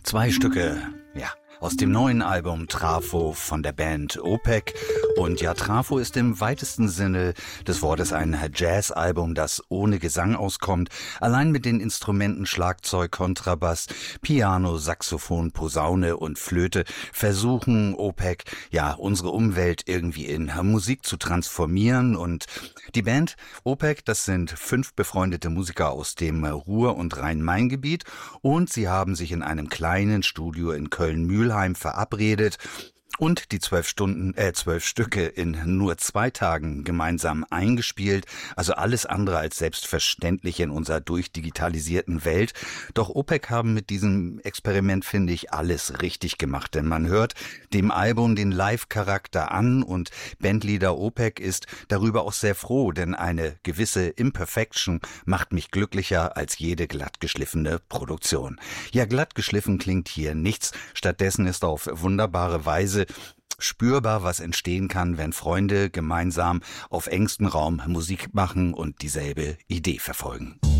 Zwei Stücke, ja, aus dem neuen Album Trafo von der Band OPEC. Und ja, Trafo ist im weitesten Sinne des Wortes ein Jazz-Album, das ohne Gesang auskommt. Allein mit den Instrumenten Schlagzeug, Kontrabass, Piano, Saxophon, Posaune und Flöte versuchen OPEC, ja, unsere Umwelt irgendwie in Musik zu transformieren. Und die Band OPEC, das sind 5 befreundete Musiker aus dem Ruhr- und Rhein-Main-Gebiet. Und sie haben sich in einem kleinen Studio in Köln-Mühlheim verabredet und die 12 Stücke in nur 2 Tagen gemeinsam eingespielt. Also alles andere als selbstverständlich in unserer durchdigitalisierten Welt. Doch OPEC haben mit diesem Experiment, finde ich, alles richtig gemacht. Denn man hört dem Album den Live-Charakter an und Bandleader OPEC ist darüber auch sehr froh, denn eine gewisse Imperfection macht mich glücklicher als jede glattgeschliffene Produktion. Ja, glattgeschliffen klingt hier nichts. Stattdessen ist auf wunderbare Weise spürbar, was entstehen kann, wenn Freunde gemeinsam auf engstem Raum Musik machen und dieselbe Idee verfolgen.